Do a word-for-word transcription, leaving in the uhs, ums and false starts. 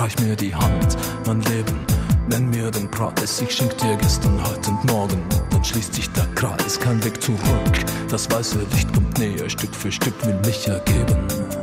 Reich mir die Hand, mein Leben, nenn mir den Preis. Ich schenk dir gestern, heute und morgen, dann schließt sich der Kreis. Kein Weg zurück, das weiße Licht kommt näher, Stück für Stück will mich ergeben.